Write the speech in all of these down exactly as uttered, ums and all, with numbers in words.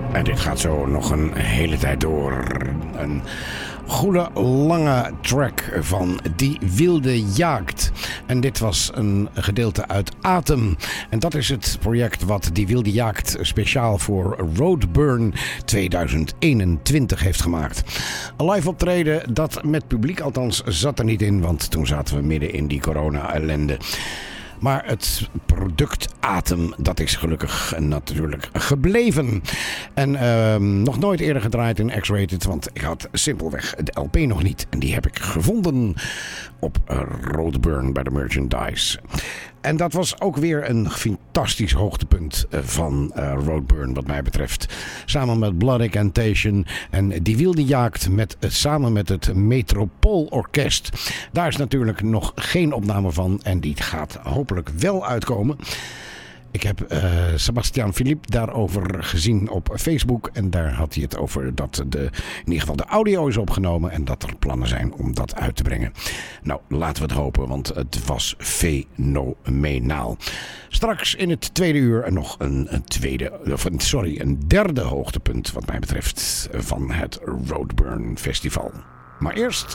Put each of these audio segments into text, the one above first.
En dit gaat zo nog een hele tijd door. Een goede lange track van Die Wilde Jagd. En dit was een gedeelte uit Atem. En dat is het project wat Die Wilde Jagd speciaal voor Roadburn tweeduizend eenentwintig heeft gemaakt. Een live optreden, dat met publiek althans zat er niet in, want toen zaten we midden in die corona-ellende. Maar het product Atem, dat is gelukkig natuurlijk gebleven. En uh, nog nooit eerder gedraaid in X-Rated, want ik had simpelweg de L P nog niet. En die heb ik gevonden op Roadburn bij de Merchandise. En dat was ook weer een fantastisch hoogtepunt van uh, Roadburn wat mij betreft. Samen met Blood Incantation en Die Wilde Jagd met, samen met het Metropoolorkest. Daar is natuurlijk nog geen opname van en die gaat hopelijk wel uitkomen. Ik heb uh, Sebastiaan Philippe daarover gezien op Facebook. En daar had hij het over dat de, in ieder geval de audio is opgenomen. En dat er plannen zijn om dat uit te brengen. Nou, laten we het hopen, want het was fenomenaal. Straks in het tweede uur nog een, een tweede, of een, sorry, een derde hoogtepunt wat mij betreft van het Roadburn Festival. Maar eerst...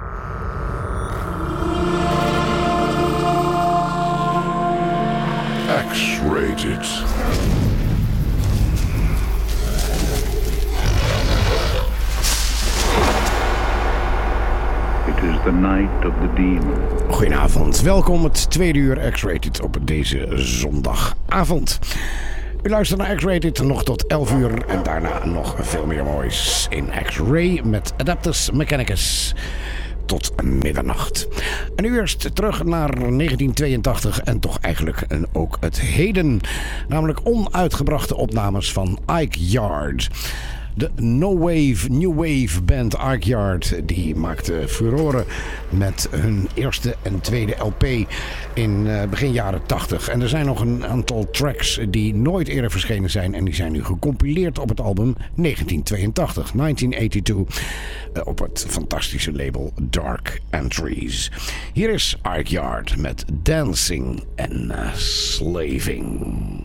X-Rated. It is the night of the demon. Goedenavond, welkom het tweede uur X-Rated op deze zondagavond. U luistert naar X-Rated nog tot elf uur en daarna nog veel meer moois in X-Ray met Adaptus Mechanicus. Tot middernacht. En nu eerst terug naar negentien tweeëntachtig en toch eigenlijk ook het heden. Namelijk onuitgebrachte opnames van Ike Yard. De no-wave, new wave band Ike Yard, die maakte furoren met hun eerste en tweede L P in uh, begin jaren tachtig. En er zijn nog een aantal tracks die nooit eerder verschenen zijn en die zijn nu gecompileerd op het album negentien tweeëntachtig, negentien tweeëntachtig, uh, op het fantastische label Dark Entries. Hier is Ike Yard met Dancing and uh, Slaving.